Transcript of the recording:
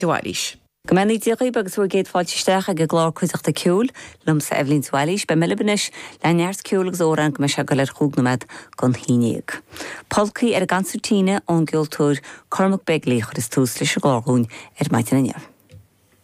Dualis. Gymenu diolch agus wyr gyd fodistach ag y glor cwysach dy ciwl, lymsa Evelyn Swalish, be melybynys, laniars ciwl ag zoran gymysio galer chwgnymad gon hinig. Polci ganswtine o'n gyltwr Cormac Begley chwrdd tŵs lys y glorgwn maith yn